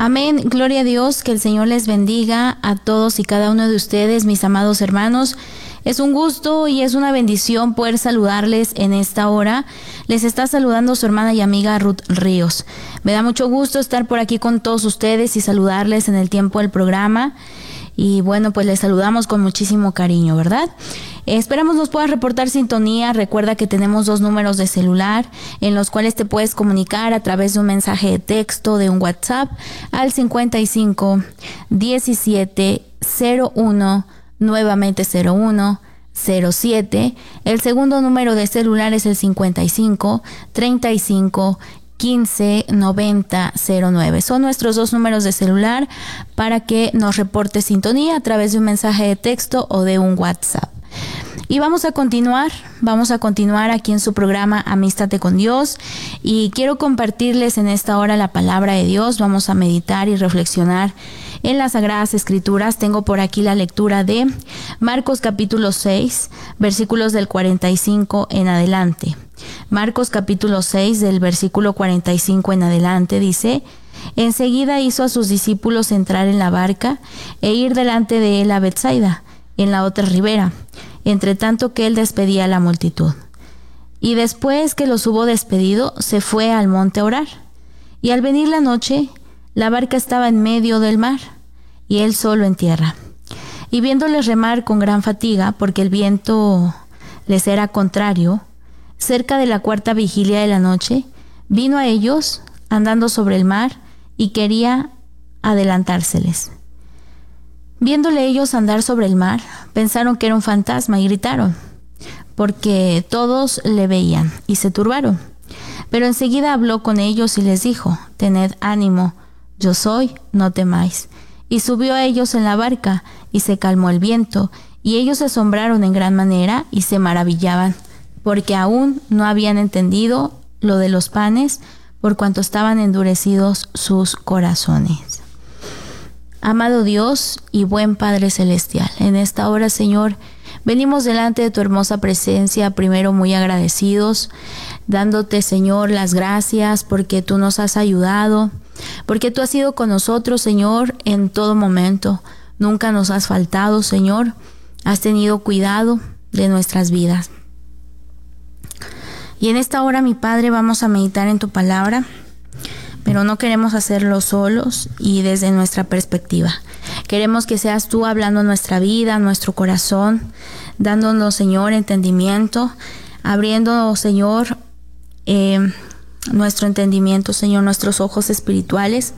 Amén. Gloria a Dios. Que el Señor les bendiga a todos y cada uno de ustedes, mis amados hermanos. Es un gusto y es una bendición poder saludarles en esta hora. Les está saludando su hermana y amiga Ruth Ríos. Me da mucho gusto estar por aquí con todos ustedes y saludarles en el tiempo del programa. Y bueno, pues les saludamos con muchísimo cariño, ¿verdad? Esperamos nos puedas reportar sintonía. Recuerda que tenemos 2 números de celular en los cuales te puedes comunicar a través de un mensaje de texto, de un WhatsApp, al 55 17 01, nuevamente 01 07. El segundo número de celular es el 55 35 15 90 09. Son nuestros 2 números de celular para que nos reporte sintonía a través de un mensaje de texto o de un WhatsApp. Y vamos a continuar aquí en su programa Amístate con Dios, y quiero compartirles en esta hora la palabra de Dios. Vamos a meditar y reflexionar en las Sagradas Escrituras. Tengo por aquí la lectura de Marcos capítulo 6, versículos del 45 en adelante. Marcos capítulo 6 del versículo 45 en adelante dice: enseguida hizo a sus discípulos entrar en la barca e ir delante de él a Betsaida, en la otra ribera, entre tanto que él despedía a la multitud. Y después que los hubo despedido, se fue al monte a orar. Y al venir la noche, la barca estaba en medio del mar, y él solo en tierra. Y viéndoles remar con gran fatiga, porque el viento les era contrario, cerca de la 4ª vigilia de la noche, vino a ellos andando sobre el mar y quería adelantárseles. Viéndole ellos andar sobre el mar, pensaron que era un fantasma y gritaron, porque todos le veían, y se turbaron. Pero enseguida habló con ellos y les dijo: tened ánimo, yo soy, no temáis. Y subió a ellos en la barca, y se calmó el viento, y ellos se asombraron en gran manera y se maravillaban, porque aún no habían entendido lo de los panes, por cuanto estaban endurecidos sus corazones. Amado Dios y buen Padre Celestial, en esta hora, Señor, venimos delante de tu hermosa presencia, primero muy agradecidos, dándote, Señor, las gracias porque tú nos has ayudado, porque tú has sido con nosotros, Señor, en todo momento. Nunca nos has faltado, Señor. Has tenido cuidado de nuestras vidas. Y en esta hora, mi Padre, vamos a meditar en tu palabra, pero no queremos hacerlo solos y desde nuestra perspectiva. Queremos que seas tú hablando en nuestra vida, en nuestro corazón, dándonos, Señor, entendimiento, abriendo, Señor, nuestro entendimiento, Señor, nuestros ojos espirituales,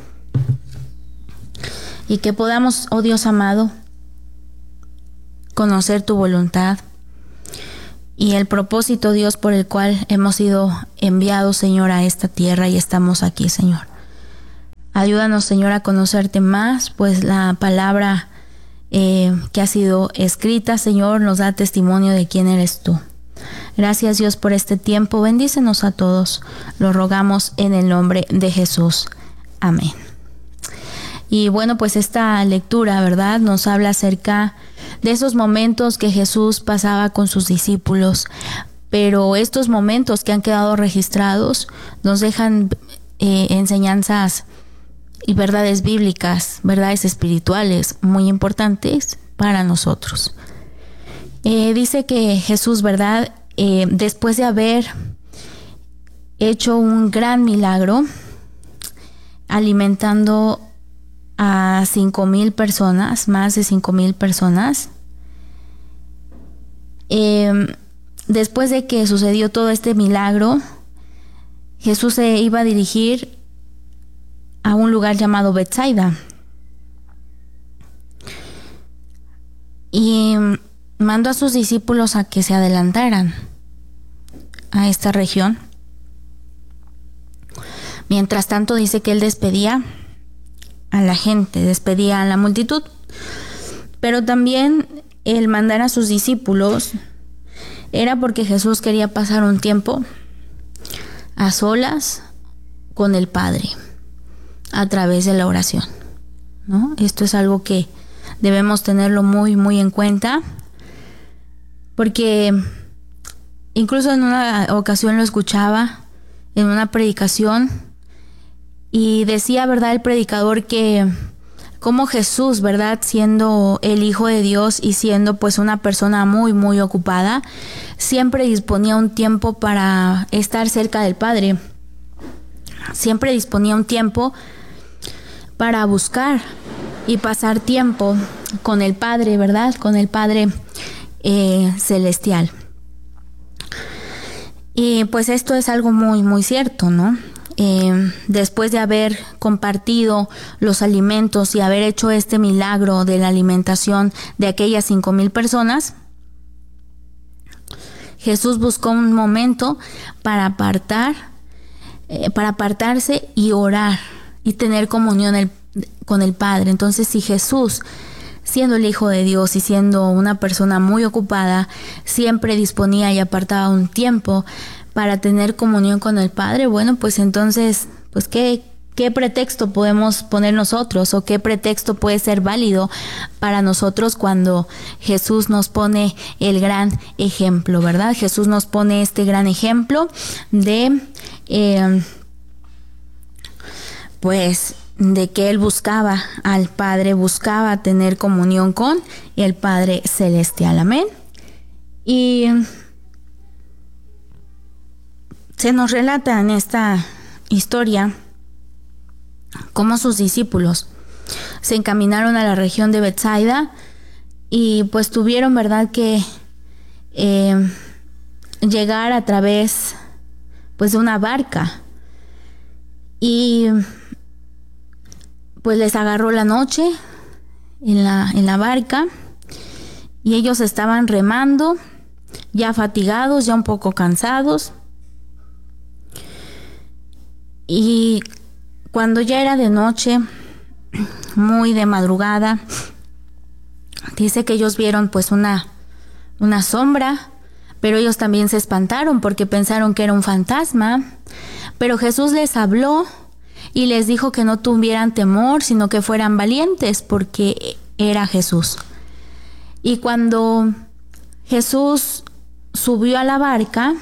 y que podamos, oh Dios amado, conocer tu voluntad y el propósito, Dios, por el cual hemos sido enviados, Señor, a esta tierra y estamos aquí, Señor. Ayúdanos, Señor, a conocerte más, pues la palabra que ha sido escrita, Señor, nos da testimonio de quién eres tú. Gracias, Dios, por este tiempo. Bendícenos a todos. Lo rogamos en el nombre de Jesús. Amén. Y bueno, pues esta lectura, ¿verdad?, nos habla acerca de esos momentos que Jesús pasaba con sus discípulos, pero estos momentos que han quedado registrados nos dejan enseñanzas y verdades bíblicas, verdades espirituales muy importantes para nosotros. Dice que Jesús, ¿verdad?, después de haber hecho un gran milagro, alimentando a 5,000 personas, más de 5,000 personas. Después de que sucedió todo este milagro, Jesús se iba a dirigir a un lugar llamado Betsaida. Y mandó a sus discípulos a que se adelantaran a esta región. Mientras tanto, dice que él despedía a la gente, despedía a la multitud. Pero también el mandar a sus discípulos era porque Jesús quería pasar un tiempo a solas con el Padre a través de la oración, ¿no? Esto es algo que debemos tenerlo muy, muy en cuenta, porque incluso en una ocasión lo escuchaba en una predicación Y decía, ¿verdad?, el predicador que como Jesús, ¿verdad?, siendo el Hijo de Dios y siendo pues una persona muy, muy ocupada, siempre disponía un tiempo para estar cerca del Padre. Siempre disponía un tiempo para buscar y pasar tiempo con el Padre, ¿verdad?, con el Padre celestial. Y pues esto es algo muy, muy cierto, ¿no? Después de haber compartido los alimentos y haber hecho este milagro de la alimentación de aquellas 5,000 personas, Jesús buscó un momento para apartarse y orar y tener comunión con el Padre. Entonces, si Jesús, siendo el Hijo de Dios y siendo una persona muy ocupada, siempre disponía y apartaba un tiempo para tener comunión con el Padre, bueno, pues entonces, pues ¿qué pretexto podemos poner nosotros o qué pretexto puede ser válido para nosotros cuando Jesús nos pone el gran ejemplo, ¿verdad? Jesús nos pone este gran ejemplo de pues de que Él buscaba al Padre, buscaba tener comunión con el Padre Celestial. Amén. Y se nos relata en esta historia cómo sus discípulos se encaminaron a la región de Betsaida y pues tuvieron, ¿verdad?, que llegar a través pues de una barca, y pues les agarró la noche en la barca y ellos estaban remando, ya fatigados, ya un poco cansados. Y cuando ya era de noche, muy de madrugada, dice que ellos vieron pues una sombra, pero ellos también se espantaron porque pensaron que era un fantasma. Pero Jesús les habló y les dijo que no tuvieran temor, sino que fueran valientes, porque era Jesús. Y cuando Jesús subió a la barca,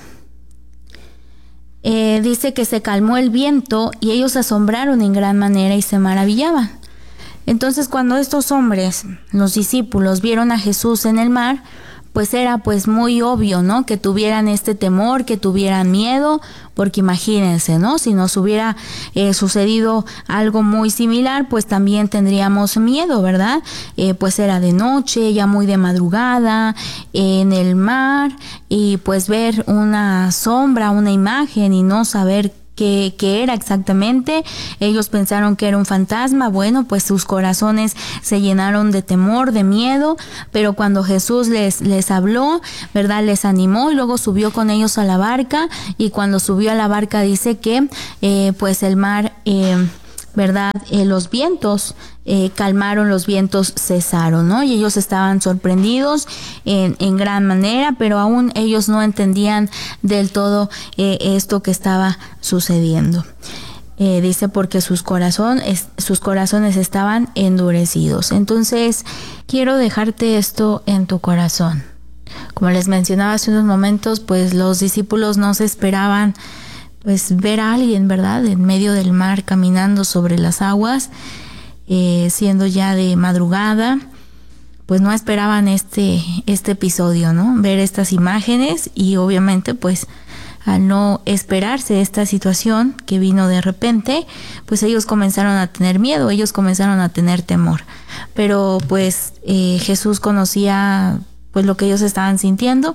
dice que se calmó el viento y ellos se asombraron en gran manera y se maravillaban. Entonces, cuando estos hombres, los discípulos, vieron a Jesús en el mar, pues era pues muy obvio, ¿no?, que tuvieran este temor, que tuvieran miedo, porque imagínense, ¿no?, si nos hubiera sucedido algo muy similar, pues también tendríamos miedo, ¿verdad? Pues era de noche, ya muy de madrugada, en el mar, y pues ver una sombra, una imagen y no saber qué era exactamente. Ellos pensaron que era un fantasma. Bueno, pues sus corazones se llenaron de temor, de miedo, pero cuando Jesús les habló, ¿verdad?, les animó y luego subió con ellos a la barca, y cuando subió a la barca dice que pues el mar, ¿verdad?, los vientos calmaron, los vientos cesaron, ¿no? Y ellos estaban sorprendidos en gran manera, pero aún ellos no entendían del todo esto que estaba sucediendo. Dice porque sus corazones estaban endurecidos. Entonces, quiero dejarte esto en tu corazón. Como les mencionaba hace unos momentos, pues los discípulos no se esperaban pues ver a alguien, ¿verdad?, en medio del mar caminando sobre las aguas, siendo ya de madrugada. Pues no esperaban este episodio, ¿no?, ver estas imágenes, y obviamente pues al no esperarse esta situación que vino de repente, pues ellos comenzaron a tener miedo, ellos comenzaron a tener temor. Pero pues Jesús conocía pues lo que ellos estaban sintiendo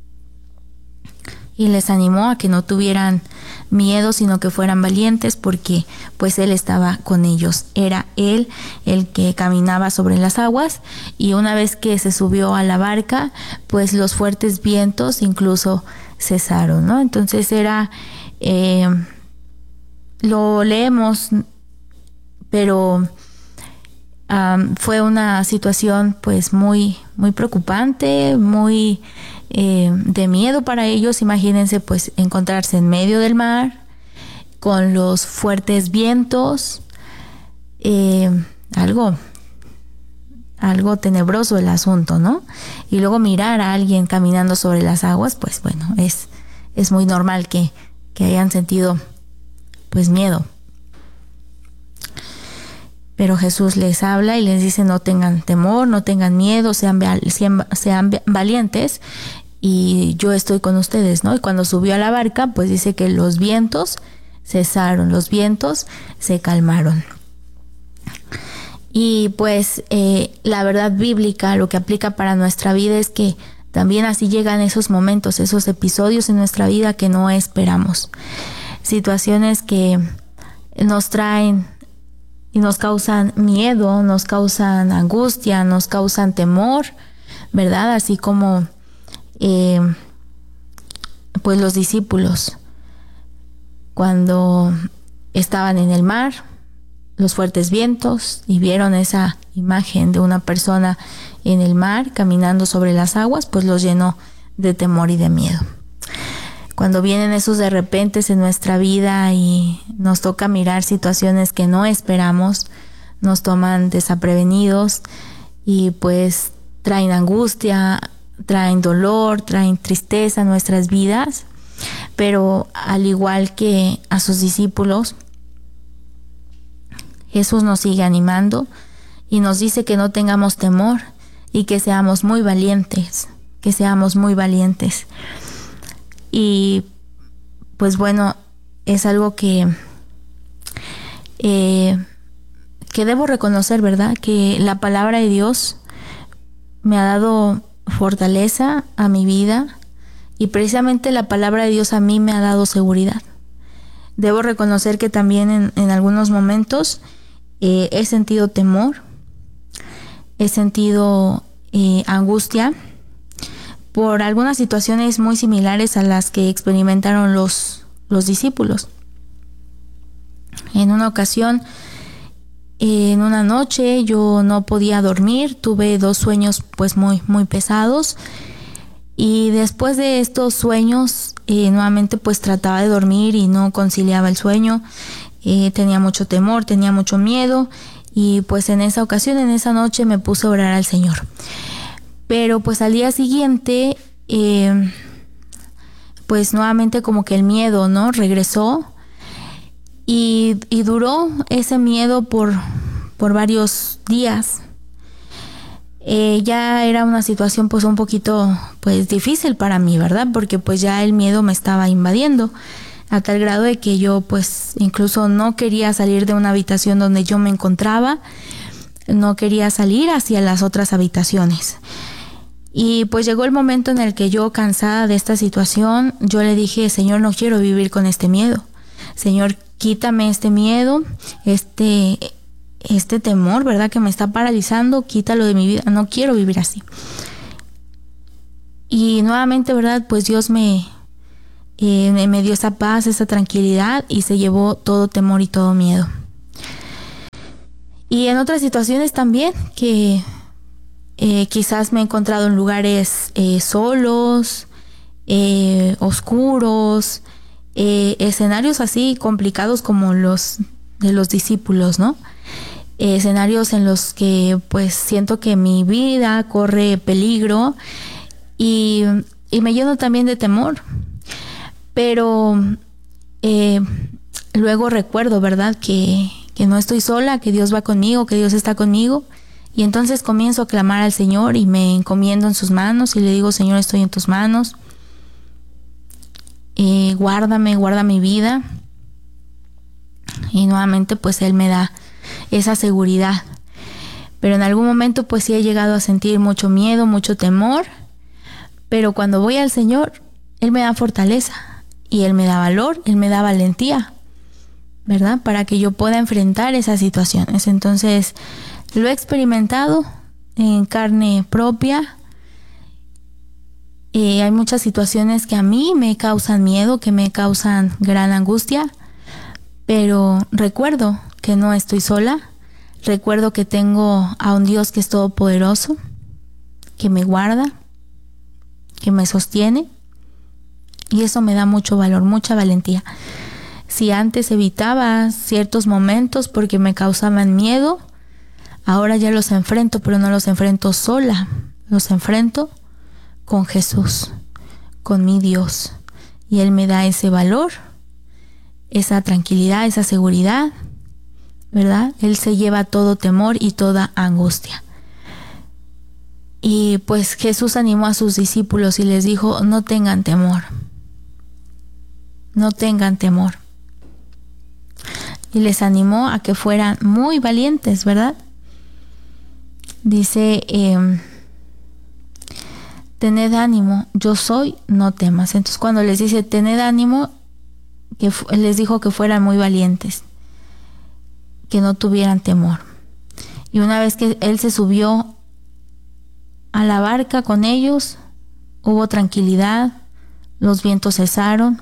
y les animó a que no tuvieran miedo, sino que fueran valientes, porque pues Él estaba con ellos. Era Él el que caminaba sobre las aguas, y una vez que se subió a la barca, pues los fuertes vientos incluso cesaron, ¿no? Entonces era, lo leemos, pero fue una situación pues muy, muy preocupante, muy de miedo para ellos. Imagínense pues encontrarse en medio del mar con los fuertes vientos, algo tenebroso el asunto, ¿no? Y luego mirar a alguien caminando sobre las aguas, pues bueno, es muy normal que hayan sentido pues miedo. Pero Jesús les habla y les dice: no tengan temor, no tengan miedo, sean valientes y yo estoy con ustedes, ¿no? Y cuando subió a la barca, pues dice que los vientos cesaron, los vientos se calmaron. Y pues la verdad bíblica, lo que aplica para nuestra vida es que también así llegan esos momentos, esos episodios en nuestra vida que no esperamos. Situaciones que nos traen y nos causan miedo, nos causan angustia, nos causan temor, ¿verdad? Así como pues los discípulos cuando estaban en el mar, los fuertes vientos, y vieron esa imagen de una persona en el mar caminando sobre las aguas, pues los llenó de temor y de miedo. Cuando vienen esos de repente en nuestra vida y nos toca mirar situaciones que no esperamos, nos toman desprevenidos y pues traen angustia, traen dolor, traen tristeza a nuestras vidas. Pero al igual que a sus discípulos, Jesús nos sigue animando y nos dice que no tengamos temor y que seamos muy valientes, que seamos muy valientes. Y pues bueno, es algo que debo reconocer, ¿verdad? Que la palabra de Dios me ha dado fortaleza a mi vida y precisamente la palabra de Dios a mí me ha dado seguridad. Debo reconocer que también en algunos momentos he sentido temor, he sentido angustia por algunas situaciones muy similares a las que experimentaron los discípulos. En una ocasión, en una noche, yo no podía dormir, tuve 2 sueños pues muy pesados, y después de estos sueños nuevamente pues trataba de dormir y no conciliaba el sueño. Tenía mucho temor, tenía mucho miedo, y pues en esa ocasión, en esa noche, me puse a orar al Señor. Pero pues al día siguiente, pues nuevamente como que el miedo, ¿no? Regresó y duró ese miedo por varios días. Ya era una situación pues un poquito pues difícil para mí, ¿verdad? Porque pues ya el miedo me estaba invadiendo a tal grado de que yo pues incluso no quería salir de una habitación donde yo me encontraba, no quería salir hacia las otras habitaciones. Y pues llegó el momento en el que yo, cansada de esta situación, yo le dije: Señor, no quiero vivir con este miedo. Señor, quítame este miedo, este temor, ¿verdad? Que me está paralizando, quítalo de mi vida. No quiero vivir así. Y nuevamente, ¿verdad? Pues Dios me dio esa paz, esa tranquilidad, y se llevó todo temor y todo miedo. Y en otras situaciones también que quizás me he encontrado en lugares solos, oscuros, escenarios así complicados como los de los discípulos, ¿no? Escenarios en los que pues siento que mi vida corre peligro y me lleno también de temor. Pero luego recuerdo, ¿verdad? Que no estoy sola, que Dios va conmigo, que Dios está conmigo. Y entonces comienzo a clamar al Señor y me encomiendo en sus manos y le digo: Señor, estoy en tus manos. Guárdame, guarda mi vida. Y nuevamente pues Él me da esa seguridad. Pero en algún momento pues sí he llegado a sentir mucho miedo, mucho temor. Pero cuando voy al Señor, Él me da fortaleza. Y Él me da valor, Él me da valentía, ¿verdad? Para que yo pueda enfrentar esas situaciones. Entonces, lo he experimentado en carne propia. Hay muchas situaciones que a mí me causan miedo, que me causan gran angustia. Pero recuerdo que no estoy sola. Recuerdo que tengo a un Dios que es todopoderoso, que me guarda, que me sostiene. Y eso me da mucho valor, mucha valentía. Si antes evitaba ciertos momentos porque me causaban miedo, ahora ya los enfrento, pero no los enfrento sola. Los enfrento con Jesús, con mi Dios. Y Él me da ese valor, esa tranquilidad, esa seguridad. ¿verdad? Él se lleva todo temor y toda angustia. Y pues Jesús animó a sus discípulos y les dijo, no tengan temor. No tengan temor. Y les animó a que fueran muy valientes, ¿verdad? Dice, tened ánimo, yo soy, no temas. Entonces cuando les dice tened ánimo, les dijo que fueran muy valientes, que no tuvieran temor. Y una vez que Él se subió a la barca con ellos, hubo tranquilidad, los vientos cesaron.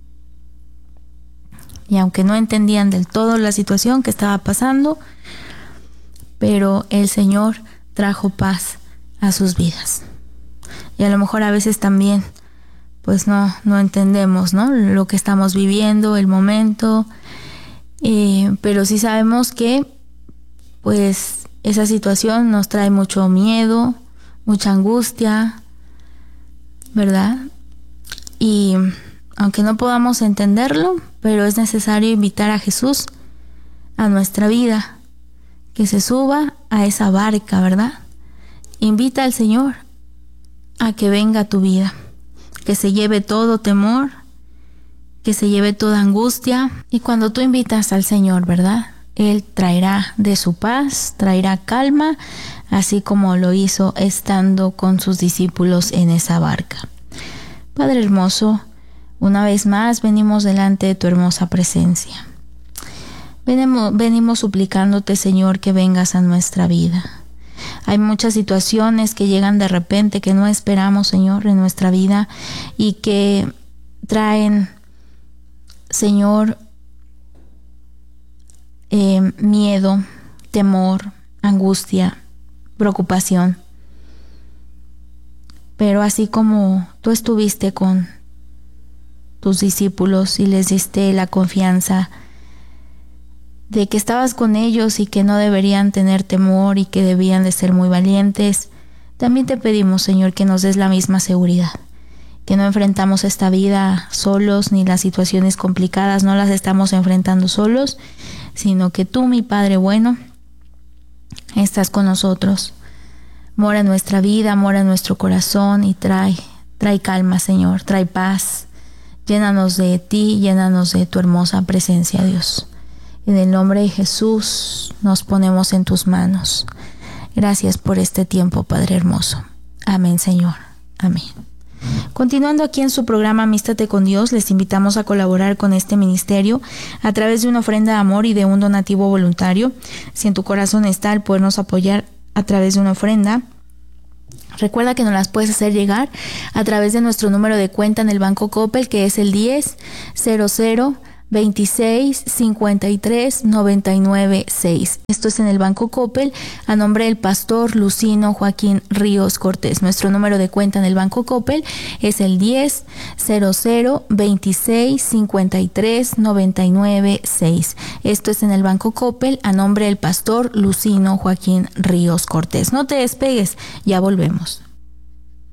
Y aunque no entendían del todo la situación que estaba pasando, pero el Señor trajo paz a sus vidas. Y a lo mejor a veces también, pues no entendemos, ¿no? Lo que estamos viviendo, el momento, pero sí sabemos que, pues, esa situación nos trae mucho miedo, mucha angustia, ¿verdad? Y aunque no podamos entenderlo, pero es necesario invitar a Jesús a nuestra vida, que se suba a esa barca, ¿verdad? Invita al Señor a que venga a tu vida, que se lleve todo temor, que se lleve toda angustia. Y cuando tú invitas al Señor, ¿verdad? Él traerá de su paz, traerá calma, así como lo hizo estando con sus discípulos en esa barca. Padre hermoso, una vez más venimos delante de tu hermosa presencia. Venimos suplicándote, Señor, que vengas a nuestra vida. Hay muchas situaciones que llegan de repente que no esperamos, Señor, en nuestra vida y que traen, Señor, miedo, temor, angustia, preocupación. Pero así como tú estuviste con tus discípulos y les diste la confianza de que estabas con ellos y que no deberían tener temor y que debían de ser muy valientes, también te pedimos, Señor, que nos des la misma seguridad, que no enfrentamos esta vida solos, ni las situaciones complicadas no las estamos enfrentando solos, sino que tú, mi Padre bueno, estás con nosotros. Mora en nuestra vida, mora en nuestro corazón y trae calma, Señor, trae paz. Llénanos de ti, llénanos de tu hermosa presencia, Dios. En el nombre de Jesús nos ponemos en tus manos. Gracias por este tiempo, Padre hermoso. Amén, Señor. Amén. Continuando aquí en su programa Amístate con Dios, les invitamos a colaborar con este ministerio a través de una ofrenda de amor y de un donativo voluntario. Si en tu corazón está el podernos apoyar a través de una ofrenda, recuerda que nos las puedes hacer llegar a través de nuestro número de cuenta en el Banco Coppel, que es el 10-00-26-53-99-6. Esto es en el Banco Coppel, a nombre del pastor Lucino Joaquín Ríos Cortés. Nuestro número de cuenta en el Banco Coppel es el 10-00-26-53-99-6. Esto es en el Banco Coppel, a nombre del pastor Lucino Joaquín Ríos Cortés. No te despegues, ya volvemos.